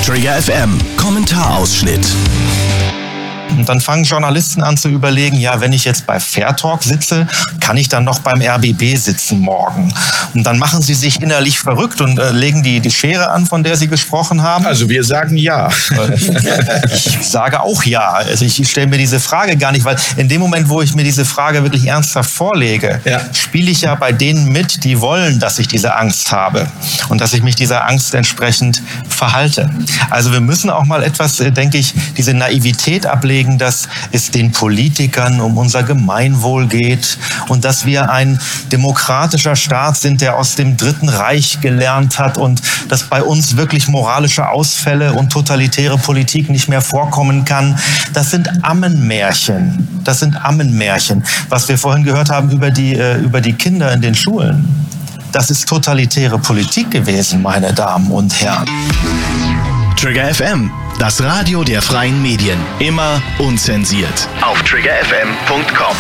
Trigger FM, Kommentarausschnitt. Und dann fangen Journalisten an zu überlegen, ja, wenn ich jetzt bei Fair Talk sitze, kann ich dann noch beim RBB sitzen morgen? Und dann machen sie sich innerlich verrückt und legen die Schere an, von der sie gesprochen haben. Also wir sagen ja. Ich sage auch ja. Also ich stelle mir diese Frage gar nicht, weil in dem Moment, wo ich mir diese Frage wirklich ernsthaft vorlege, spiele ich ja bei denen mit, die wollen, dass ich diese Angst habe und dass ich mich dieser Angst entsprechend verhalte. Also wir müssen auch mal etwas, denke ich, diese Naivität ablegen, dass es den Politikern um unser Gemeinwohl geht und dass wir ein demokratischer Staat sind, der aus dem Dritten Reich gelernt hat und dass bei uns wirklich moralische Ausfälle und totalitäre Politik nicht mehr vorkommen kann. Das sind Ammenmärchen. Das sind Ammenmärchen. Was wir vorhin gehört haben über die Kinder in den Schulen. Das ist totalitäre Politik gewesen, meine Damen und Herren. Trigger FM, das Radio der freien Medien. Immer unzensiert. Auf triggerfm.com.